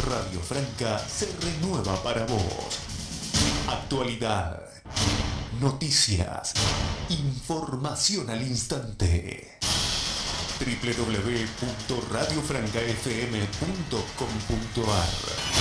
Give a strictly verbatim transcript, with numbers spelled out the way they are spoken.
Radio Franca se renueva para vos. Actualidad, noticias, información al instante. doble u doble u doble u punto radio franca f m punto com punto a r